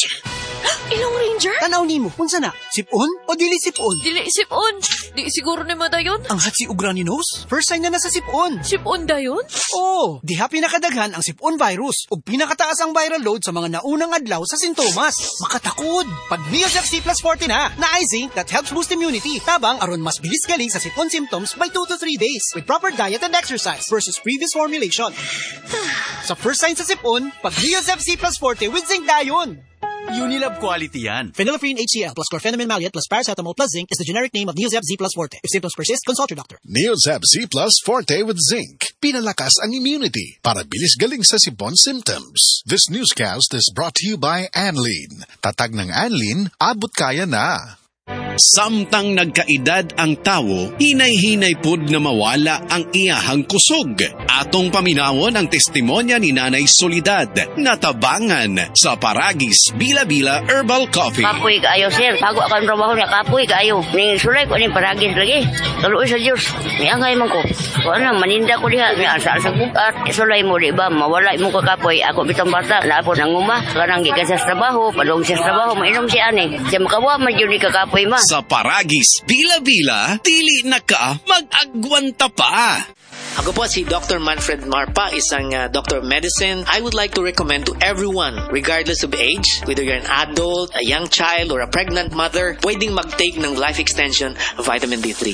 Ilong Ranger? Tanaw nimo, unsa na? Sipon o dili sipon? Dili sipon. Di siguro ni dayon. Ang hatsi ugra ni nose? First sign na sa sipon. Sipon dayon? Oo, diha pinakadaghan ang sipon virus ug pinakataas ang viral load sa mga naunang adlaw sa sintomas. Makatakod. Pag Neosep C plus 40 na zinc that helps boost immunity. Tabang aron mas bilis galing sa sipon symptoms by 2 to 3 days with proper diet and exercise versus previous formulation. Sa first sign sa sipon, pag Neosep C plus 40 with zinc dayon. Unilab quality yan. Phenylephrine HCl plus chlorpheniramine maleate plus paracetamol plus zinc is the generic name of Neosep Z plus Forte. If symptoms persist, consult your doctor. Neosep Z plus Forte with zinc. Pinalakas ang immunity para bilis galing sa sipon symptoms. This newscast is brought to you by Anlin. Tatag ng Anlin, abot kaya na. Samtang nagkaedad ang tawo, hinay-hinay pod na mawala ang iyahang kusog. Atong paminawon ang testimonya ni Nanay Solidad, natabangan sa Paragis Bila-Bila Herbal Coffee. Kapoy kaayo, sir. Bago akong trabaho niya, kapoy kaayo. Ning sulay ko ning Paragis lagi. Taluoy sa Diyos. Niangay man ko. Kung ano, maninda ko diha. Ni asa sa bukat. Sulay mo, di ba? Mawala mo ka kapoy. Ako bitong bata. Lapo ng uma. Kanang gikan sa trabaho. Padong sa trabaho. Mainom siya ani. Siya makawa, magyuni ka kapoy ma. Sa Paragis Bila-Bila, dili na ka mag-agwanta pa. Ako po si Dr. Manfred Marpa, isang doctor of medicine. I would like to recommend to everyone, regardless of age, whether you're an adult, a young child, or a pregnant mother, pwedeng mag-take ng Life Extension Vitamin D3.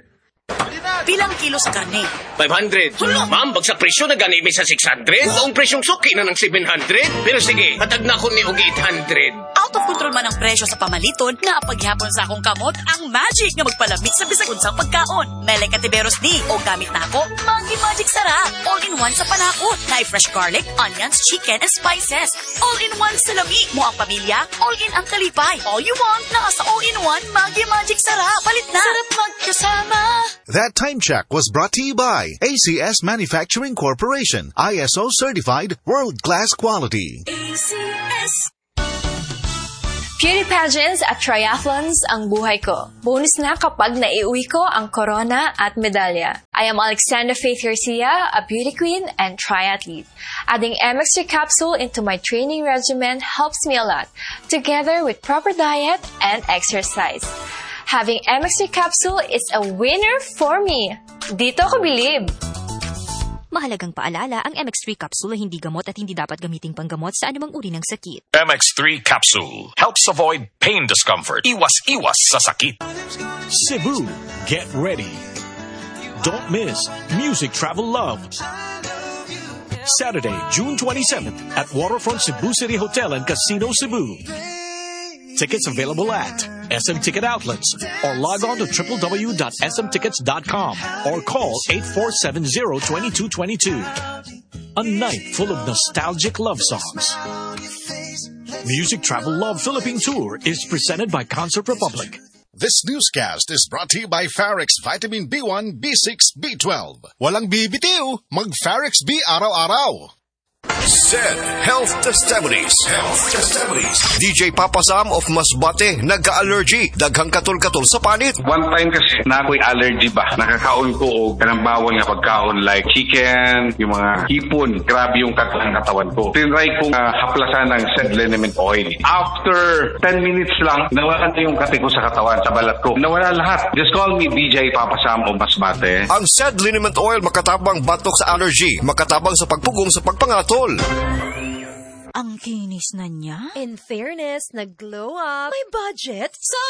Pilang kilo sa karne? 500. Ma'am, bagsak presyo na gani sa 600. Ang presyong suki na ng 700. Pero sige, hatag na ko ni og 800. Out of control man ang presyo sa pamaliton nga paghihapon sa akong kamot ang magic nga magpalamig sa bisag unsang pagkaon. Mele Katiberos ni o gamit na ako Maggi Magic Sarap. All-in-one sa panakot. Na fresh garlic, onions, chicken, and spices. All-in-one sa lami mo ang pamilya. All-in ang kalipay. All you want na sa all-in-one Maggi Magic Sarap. Palit na. Sarap magkasama. That time check was brought to you by ACS Manufacturing Corporation, ISO certified, world-class quality. ACS. Beauty pageants at triathlons ang buhay ko. Bonus na kapag naiuwi ko ang corona at medalya. I am Alexandra Faith Garcia, a beauty queen and triathlete. Adding MX3 capsule into my training regimen helps me a lot, together with proper diet and exercise. Having MX3 capsule is a winner for me. Dito ko bilib. Mahalagang paalala, ang MX3 capsule ay hindi gamot at hindi dapat gamiting panggamot sa anumang uri ng sakit. MX3 capsule helps avoid pain discomfort. Iwas-iwas sa sakit. Cebu, get ready. Don't miss Music Travel Love. Saturday, June 27th at Waterfront Cebu City Hotel and Casino Cebu. Tickets available at SM Ticket Outlets or log on to www.smtickets.com or call 8470-2222. A night full of nostalgic love songs. Music Travel Love Philippine Tour is presented by Concert Republic. This newscast is brought to you by Farix Vitamin B1, B6, B12. Walang bibitiw, mag-Farix B araw-araw. Said Health Testimonies. DJ Papa Sam of Masbate, nagka-allergy. Daghang katol-katol sa panit. One time kasi na ako'y allergy ba? Nakakaon ko o kanang bawal nga pagkaon like chicken, yung mga hipon. Grabe yung katawan ko. Tinry kong haplasan ng said liniment oil. After 10 minutes lang, nawala na yung kati ko sa katawan, sa balat ko. Nawala lahat. Just call me DJ Papa Sam of Masbate. Ang said liniment oil makatabang batok sa allergy, makatabang sa pagpugong sa pagpangatol. Ang kinis na niya. In fairness, nag-glow up. May budget?